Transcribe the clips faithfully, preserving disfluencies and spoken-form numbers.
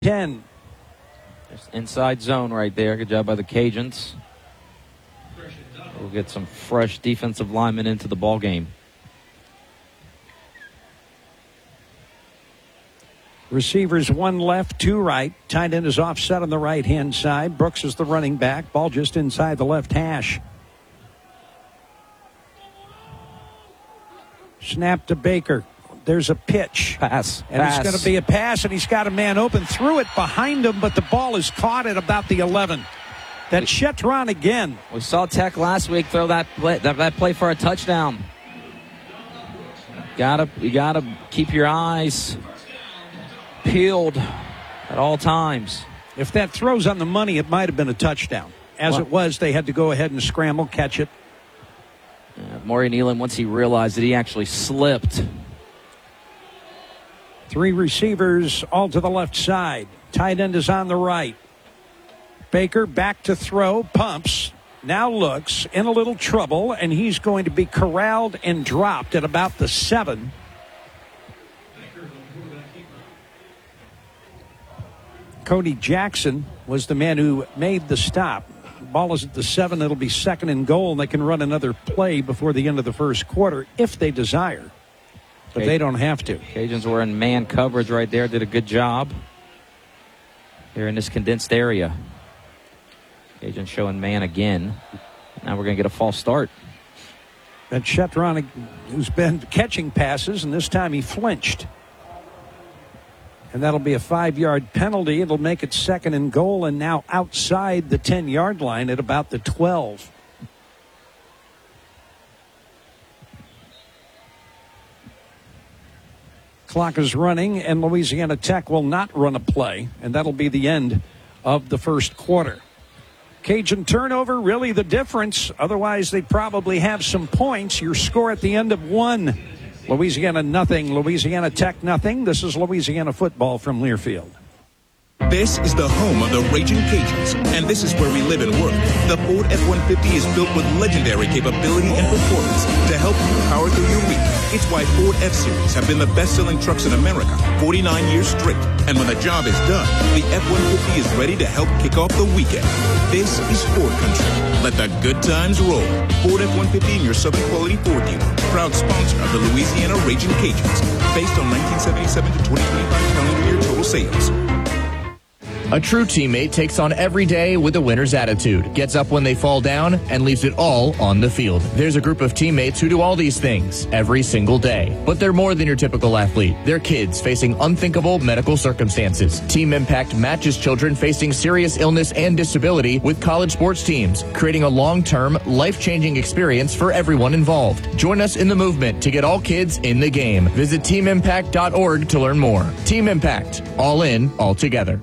ten. Just inside zone right there. Good job by the Cajuns. We'll get some fresh defensive linemen into the ball game. Receivers one left, two right. Tight end is offset on the right-hand side. Brooks is the running back. Ball just inside the left hash. Snap to Baker. There's a pitch. Pass. And pass. it's going to be a pass, and he's got a man open. Threw it behind him, but the ball is caught at about the eleven. That's Shetron again. We saw Tech last week throw that play, that, that play for a touchdown. Gotta, you got to keep your eyes peeled at all times. If that throws on the money, it might have been a touchdown. As well, it was, they had to go ahead and scramble, catch it. Uh, Maury Nealon, once he realized that he actually slipped. Three receivers all to the left side. Tight end is on the right. Baker back to throw, pumps, now looks in a little trouble, and he's going to be corralled and dropped at about the seven. Cody Jackson was the man who made the stop. Ball is at the seven. It'll be second and goal, and they can run another play before the end of the first quarter if they desire. But they don't have to. Cajuns were in man coverage right there. Did a good job here in this condensed area. Cajuns showing man again. Now we're going to get a false start. And Shetron, who's been catching passes, and this time he flinched. And that'll be a five-yard penalty. It'll make it second and goal, and now outside the ten-yard line at about the twelve. Clock is running, and Louisiana Tech will not run a play, and that'll be the end of the first quarter. Cajun turnover, really the difference. Otherwise, they probably have some points. Your score at the end of one. Louisiana nothing, Louisiana Tech nothing. This is Louisiana football from Learfield. This is the home of the Raging Cajuns, and this is where we live and work. The Ford F one fifty is built with legendary capability and performance to help you power through your week. It's why Ford F-Series have been the best-selling trucks in America forty-nine years straight. And when the job is done, the F one fifty is ready to help kick off the weekend. This is Ford Country. Let the good times roll. Ford F one fifty in your Southern Quality Ford dealer. Proud sponsor of the Louisiana Raging Cajuns. Based on nineteen seventy-seven to twenty twenty-five calendar year total sales. A true teammate takes on every day with a winner's attitude, gets up when they fall down, and leaves it all on the field. There's a group of teammates who do all these things every single day. But they're more than your typical athlete. They're kids facing unthinkable medical circumstances. Team Impact matches children facing serious illness and disability with college sports teams, creating a long-term, life-changing experience for everyone involved. Join us in the movement to get all kids in the game. Visit team impact dot org to learn more. Team Impact. All in, all together.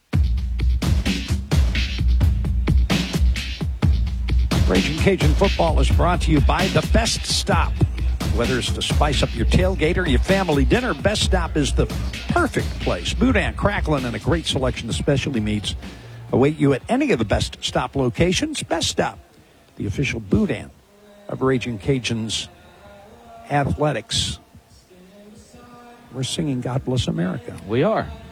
Raging Cajun football is brought to you by The Best Stop. Whether it's to spice up your tailgate or your family dinner, Best Stop is the perfect place. Boudin, crackling, and a great selection of specialty meats await you at any of the Best Stop locations. Best Stop, the official Boudin of Raging Cajuns athletics. We're singing God Bless America. We are.